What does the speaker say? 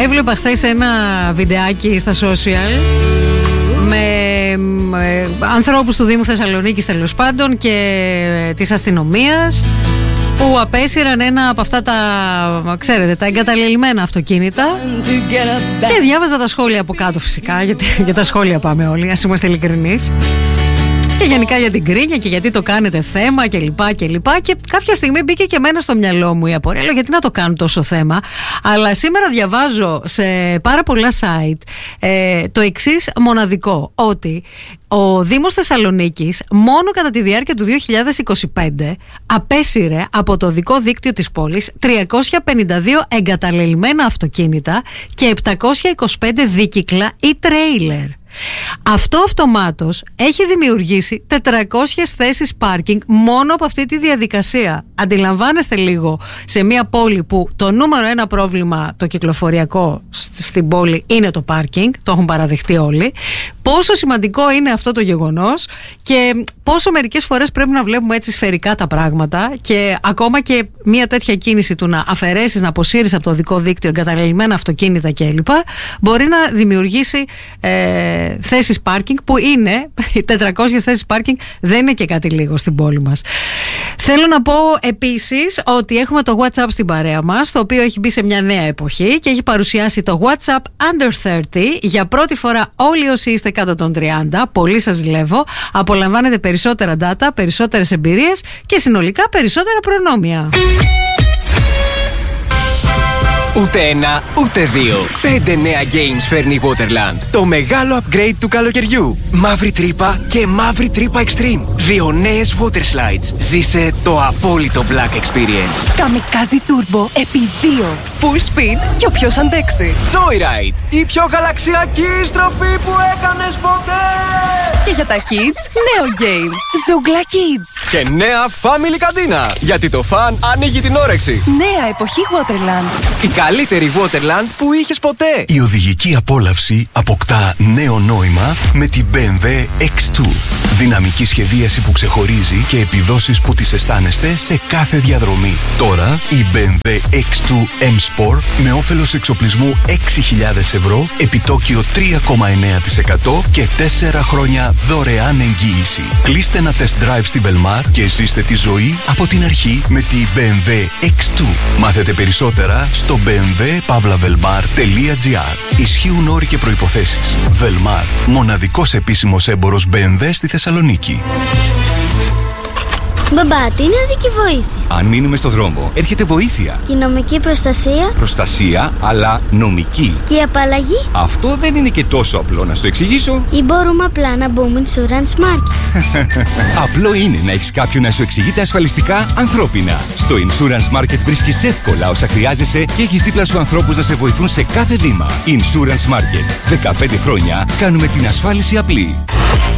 Έβλεπα χθες ένα βιντεάκι στα social με ανθρώπους του Δήμου Θεσσαλονίκης, τέλος πάντων, και της αστυνομίας, που απέσυραν ένα από αυτά τα, ξέρετε, τα εγκαταλελειμμένα αυτοκίνητα, και διάβαζα τα σχόλια από κάτω, φυσικά, γιατί για τα σχόλια πάμε όλοι, ας είμαστε ειλικρινείς, και γενικά για την κρίνια και γιατί το κάνετε θέμα κλπ. Και κάποια στιγμή μπήκε και εμένα στο μυαλό μου η απορία. Λέω, γιατί να το κάνουν τόσο θέμα? Αλλά σήμερα διαβάζω σε πάρα πολλά site το εξής μοναδικό, ότι ο Δήμος Θεσσαλονίκης μόνο κατά τη διάρκεια του 2025 απέσυρε από το οδικό δίκτυο της πόλης 352 εγκαταλελειμμένα αυτοκίνητα και 725 δίκυκλα ή τρέιλερ. Αυτό αυτομάτως έχει δημιουργήσει 400 θέσεις πάρκινγκ μόνο από αυτή τη διαδικασία. Αντιλαμβάνεστε λίγο, σε μια πόλη που το νούμερο ένα πρόβλημα το κυκλοφοριακό στην πόλη είναι το πάρκινγκ, το έχουν παραδεχτεί όλοι, πόσο σημαντικό είναι αυτό το γεγονός και πόσο μερικές φορές πρέπει να βλέπουμε έτσι σφαιρικά τα πράγματα, και ακόμα και μια τέτοια κίνηση του να αφαιρέσεις, να αποσύρεις από το οδικό δίκτυο εγκαταλελειμμένα αυτοκίνητα κλπ. Μπορεί να δημιουργήσει θέσεις πάρκινγκ, που είναι 400 θέσεις πάρκινγκ, δεν είναι και κάτι λίγο στην πόλη μας. Θέλω να πω επίσης ότι έχουμε το WhatsApp στην παρέα μας, το οποίο έχει μπει σε μια νέα εποχή και έχει παρουσιάσει το WhatsApp Under 30. Για πρώτη φορά όλοι όσοι είστε κάτω των 30, πολύ σας ζηλεύω, απολαμβάνετε περισσότερα data, περισσότερες εμπειρίες και συνολικά περισσότερα προνόμια. Ούτε ένα, ούτε δύο. 5 νέα games φέρνει η Waterland. Το μεγάλο upgrade του καλοκαιριού. Μαύρη τρύπα και μαύρη τρύπα Extreme. 2 νέες water slides. Ζήσε το απόλυτο Black Experience. Kamikaze Turbo επί 2. Full speed και όποιος αντέξει. Joyride. Η πιο γαλαξιακή στροφή που έκανες ποτέ. Και για τα kids, νέο game. Zoogla Kids. Και νέα family καντίνα. Γιατί το fun ανοίγει την όρεξη. Νέα εποχή Waterland. Η καλύτερη Waterland που είχες ποτέ. Η οδηγική απόλαυση αποκτά νέο νόημα με την BMW X2. Δυναμική σχεδίαση που ξεχωρίζει και επιδόσεις που τις αισθάνεστε σε κάθε διαδρομή. Τώρα η BMW X2 M Sport με όφελος εξοπλισμού 6.000 ευρώ, επιτόκιο 3,9% και 4 χρόνια δωρεάν εγγύηση. Κλείστε ένα test drive στη Velmar και ζήστε τη ζωή από την αρχή με τη BMW X2. Μάθετε περισσότερα στο bmw-velmar.gr. Ισχύουν όροι και προϋποθέσεις. Velmar, μοναδικός επίσημος έμπορος BMW στη Θεσσαλονίκη. Μπαμπά, τι είναι οδική βοήθεια? Αν μείνουμε στο δρόμο, έρχεται βοήθεια. Και η νομική προστασία? Προστασία, αλλά νομική. Και η απαλλαγή? Αυτό δεν είναι και τόσο απλό, να στο εξηγήσω. Ή μπορούμε απλά να μπούμε Insurance Market? Απλό είναι να έχεις κάποιον να σου εξηγείται ασφαλιστικά ανθρώπινα. Στο Insurance Market βρίσκεις εύκολα όσα χρειάζεσαι και έχεις δίπλα σου ανθρώπους να σε βοηθούν σε κάθε βήμα. Insurance Market. 15 χρόνια κάνουμε την ασφάλιση απλή.